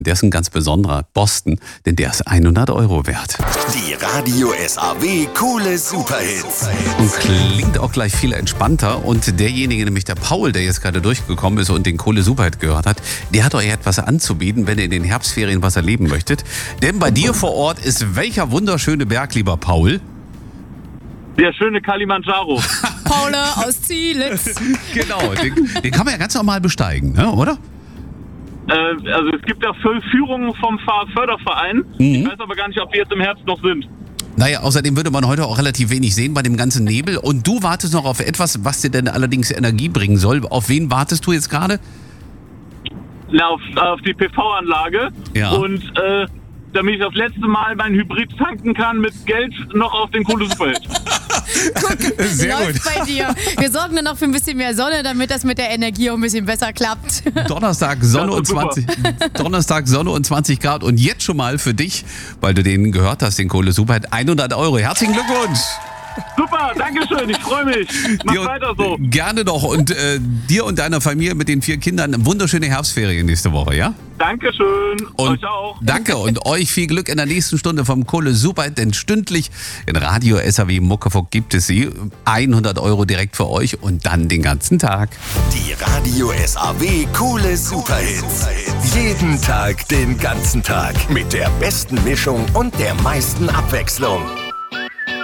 Der ist ein ganz besonderer. Boston, denn der ist 100 € wert. Die Radio SAW Coole Superhits. Und klingt auch gleich viel entspannter. Und derjenige, nämlich der Paul, der jetzt gerade durchgekommen ist und den Coole Superhit gehört hat, der hat euch etwas anzubieten, wenn ihr in den Herbstferien was erleben möchtet. Denn bei dir vor Ort ist welcher wunderschöne Berg, lieber Paul? Der schöne Kilimanjaro. Paul aus Zielitz. Genau, den kann man ja ganz normal besteigen, ne, oder? Also es gibt ja Führungen vom Fahrförderverein. Ich weiß aber gar nicht, ob die jetzt im Herbst noch sind. Naja, außerdem würde man heute auch relativ wenig sehen bei dem ganzen Nebel. Und du wartest noch auf etwas, was dir denn allerdings Energie bringen soll. Auf wen wartest du jetzt gerade? Na, auf die PV-Anlage. Ja. Und damit ich das letzte Mal mein Hybrid tanken kann mit Geld noch auf den Coole Superhit. Guck, Sehr läuft gut. bei dir. Wir sorgen dann noch für ein bisschen mehr Sonne, damit das mit der Energie auch ein bisschen besser klappt. Donnerstag Sonne Das und ist super. 20 Grad. Und jetzt schon mal für dich, weil du den gehört hast, den Coole Superhit, 100 €. Herzlichen Glückwunsch. Super, dankeschön, ich freue mich. Mach Dir- weiter so. Gerne doch. Und dir und deiner Familie mit den 4 Kindern wunderschöne Herbstferien nächste Woche, ja? Dankeschön. Und Euch auch. danke und euch viel Glück in der nächsten Stunde vom Coole Superhit, denn stündlich in Radio SAW Muckefuck gibt es sie. 100 € direkt für euch und dann den ganzen Tag. Die Radio SAW Coole Superhits. Jeden Tag, den ganzen Tag. Mit der besten Mischung und der meisten Abwechslung.